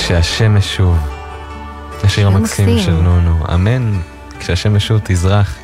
כשהשמש שוב. השיר המקסים של נונו. אמן, כשהשמש שוב תזרח.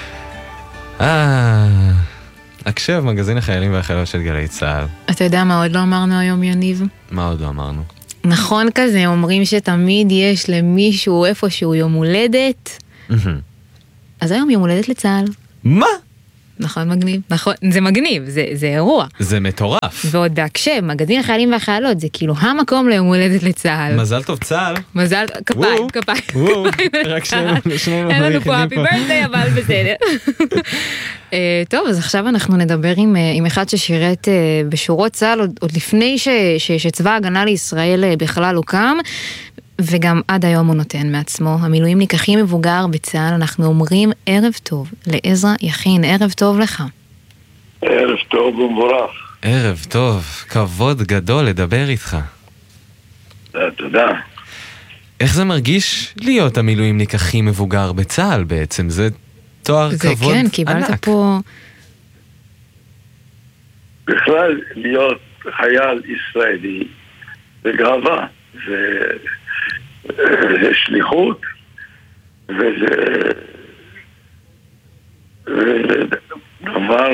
הקשב, מגזין החיילים והחיילות של גלי צה"ל. אתה יודע מה עוד לא אמרנו היום, יניב? מה עוד לא אמרנו? נכון כזה, אומרים שתמיד יש למישהו איפשהו יום הולדת. אז היום יום הולדת לצה"ל. מה? נכון, מגניב. נכון, זה מגניב, זה אירוע. זה מטורף. ועוד בהקשב, מגזין החיילים והחיילות, זה כאילו המקום ליום הולדת לצה"ל. מזל טוב צה"ל. מזל, כפיים, כפיים. רק שנינו. אין לנו פה happy birthday, אבל בסדר. טוב, אז עכשיו אנחנו נדבר עם אחד ששירת בשורות צה"ל, עוד לפני שצבא ההגנה לישראל בכלל הוקם, וגם עד היום הוא נותן מעצמו. המילואימניק הכי מבוגר בצה"ל, אנחנו אומרים ערב טוב לעזרא יכין, ערב טוב לך. ערב טוב ומבורך. ערב טוב, כבוד גדול לדבר איתך. תודה. איך זה מרגיש להיות המילואימניק הכי מבוגר בצה"ל בעצם? זה תואר כבוד ענק. כן, קיבלת פה... בכלל להיות חייל ישראלי זה גאווה, זה שליחות, וזה דבר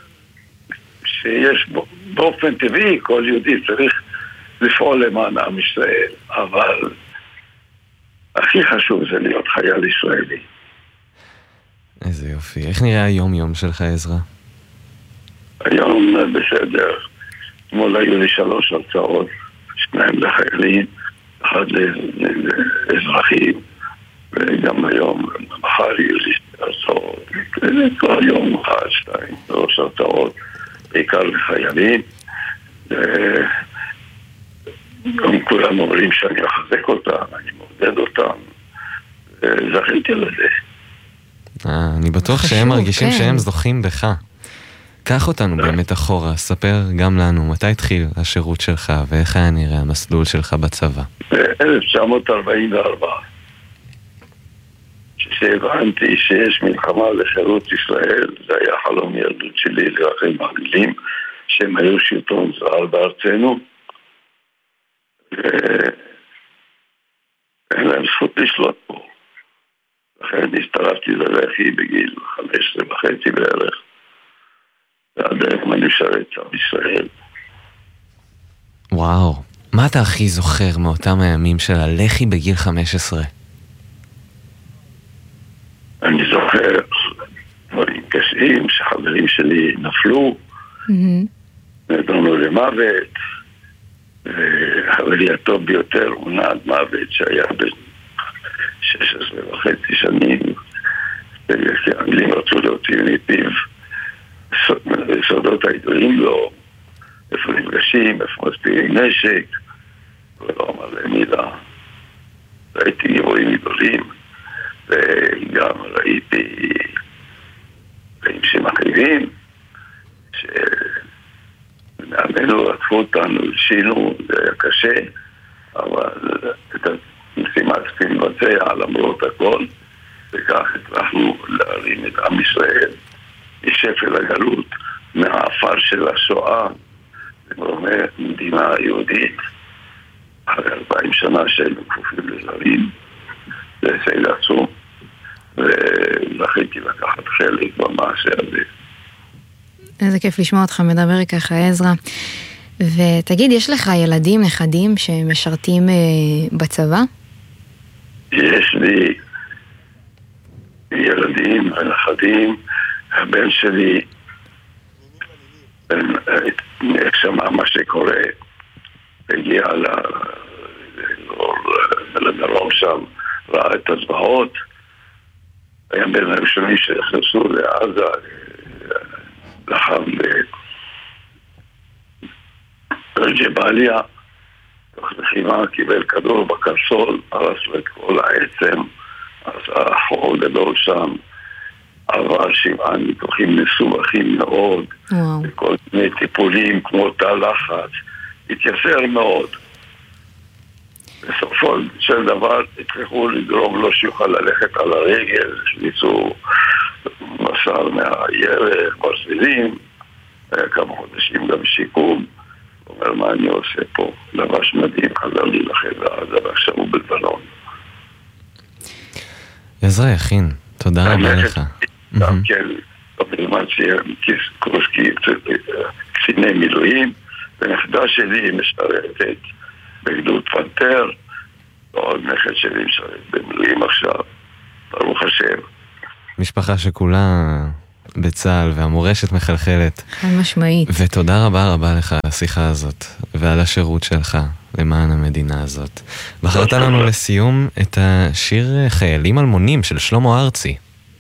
שיש באופן טבעי, כל יהודי צריך לפעול למען עם ישראל, אבל הכי חשוב זה להיות חייל ישראלי. איזה יופי. איך נראה היום-יום שלך, עזרא? היום בסדר. אתמול היו לי 3 הרצאות, 2 לחיילים, 1 לאזרחים, וגם היום, מחר יהיו לי 2 הרצאות. זה כבר יום 1, 2, 3 הרצאות, בעיקר לחיילים. גם כולם אומרים שאני אחזק אותם, אני מעודד אותם. זכיתי לזה. אני בטוח שהם מרגישים שהם זוכים בך. קח אותנו באמת אחורה, ספר גם לנו מתי התחיל השירות שלך ואיך היה נראה המסלול שלך בצבא. ב-1944, כשהבנתי שיש מלחמה לחירות ישראל, זה היה חלום ילדות שלי לאחים האנגלים, שהם היו שלטון זר בארצנו, ואין להם זכות לשלוט פה. לכן הצטרפתי ללח"י בגיל 15.5 בערך, ועד היום אני משרת עם ישראל. וואו, מה אתה הכי זוכר מאותם הימים של הלח"י בגיל 15? אני זוכר דברים קשים שחברים שלי נפלו, נדונו למוות, וחברי הטוב ביותר הוא נעד מוות שהיה ב-16.5 שנים, האנגלים רצו להוציא מפיו סודות הידועים לו, איפה נפגשים, איפה מספירים נשק, ולא אמר להם מילה. ראיתי גיבורים גדולים, וגם ראיתי דברים שמחריבים, שמאמנו רדפו אותנו, שינו, זה היה קשה, אבל את המשימה צריכים לבצע למרות הכל, וכך הצלחנו להרים את עם ישראל משפל הגלות, מהאפר של השואה, ואומר מדינה יהודית, אחרי 2000 שנה שהיינו כפופים לזרים, זה הישג עצום, וזכיתי לקחת חלק במעשה הזה. איזה כיף לשמוע אותך מדבר ככה, עזרא. ותגיד, יש לך ילדים, נכדים שמשרתים בצבא? יש לי ילדים, נכדים, הבן שלי שמע מה שקורה, הגיע לדרום שם, ראה את הזוועות, היה בין הראשונים שהכנסו לעזה, לחם בג'באליה, תוך לחימה קיבל כדור בקרסול, הרס לו את כל העצם, עשה חור גדול שם, עבר 7 ניתוחים מסובכים מאוד, וכל מיני טיפולים כמו תא לחץ, התייסר מאוד. בסופו של דבר הצליחו לגרום לו שיוכל ללכת על הרגל, שניסו מסר מהירך, ברזילים, היה כמה חודשים גם שיקום. הוא אומר, מה אני עושה פה? לבש מדהים, חזר לי לחדר עזה. עזרא יכין, תודה רבה לך. גם כן, בזמן קורסקי קציני מילואים, ונכדה שלי משרתת בגדוד פנתר, ועוד נכד שלי משרת במילואים עכשיו, ברוך השם. משפחה שכולה בצה"ל והמורשת מחלחלת. חד משמעית. ותודה רבה רבה לך על השיחה הזאת ועל השירות שלך למען המדינה הזאת. בחרת לנו לסיום את השיר חיילים אלמונים של שלמה ארצי.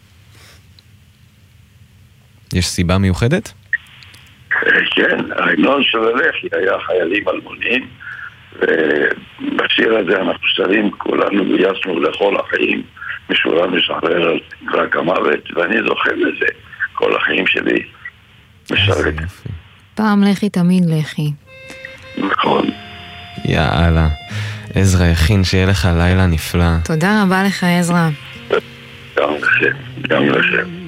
יש סיבה מיוחדת? כן, ההמנון של הלח"י היה חיילים אלמונים, ובשיר הזה אנחנו שרים, כולנו גויסנו לכל החיים, משורה משחרר רק המוות, ואני זוכר לזה, כל החיים שלי משרת. פעם לחי תמיד לחי. נכון. יאללה. עזרא יכין, שיהיה לך לילה נפלא. תודה רבה לך עזרא. גם לכם, גם לכם.